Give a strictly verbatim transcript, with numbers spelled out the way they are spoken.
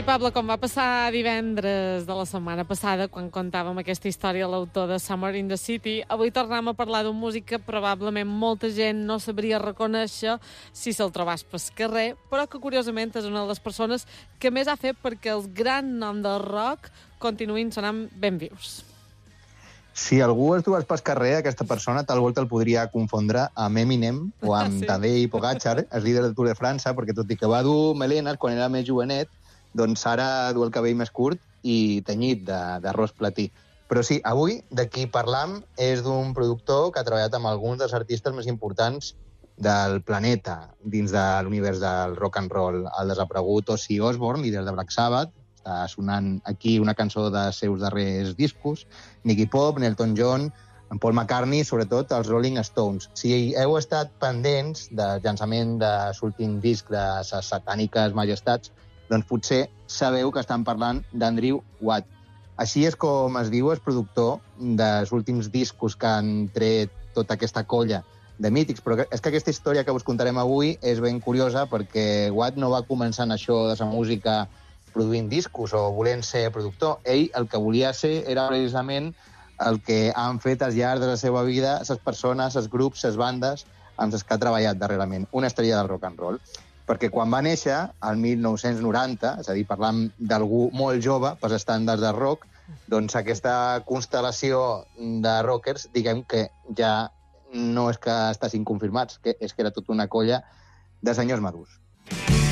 Pablo, com va passar divendres de la setmana passada, quan contàvem aquesta història a l'autor de Summer in the City, avui tornem a parlar d'un músic que probablement molta gent no sabria reconèixer si se'l trobàs pel carrer, però que curiosament és una de les persones que més ha fet perquè els grans noms del rock continuïn sonant ben vius. Si algú es trobés pel carrer, aquesta persona tal volta el podria confondre amb Eminem o amb sí. Tadej Pogačar, el líder del Tour de França, perquè tot i que va dur melenes quan era més jovenet, doncs ara du el cabell més curt i tenyit d'arròs platí. Però sí, avui de qui parlam és d'un productor que ha treballat amb alguns dels artistes més importants del planeta dins de l'univers del rock and roll. El desaparegut Ozzy Osbourne, líder de Black Sabbath, està sonant aquí una cançó dels seus darrers discos, Iggy Pop, Elton John, en Paul McCartney, sobretot els Rolling Stones. Si heu estat pendents del llançament de l'últim disc de les satàniques majestats, doncs potser sabeu que estan parlant d'Andrew Watt. Així és com es diu el productor dels últims discos que han tret tota aquesta colla de mítics. Però és que aquesta història que us contarem avui és ben curiosa perquè Watt no va començar en això de la música produint discos o volent ser productor. Ell el que volia ser era precisament el que han fet al llarg de la seva vida les persones, els grups, les bandes amb les que ha treballat darrerament. Una estrella del rock and roll. Perquè quan va néixer, al mil nou-cents noranta, és a dir, parlant d'algú molt jove, pels estàndards de rock, doncs aquesta constel·lació de rockers, diguem que ja no és que estiguin confirmats, que és que era tota una colla de senyors madurs.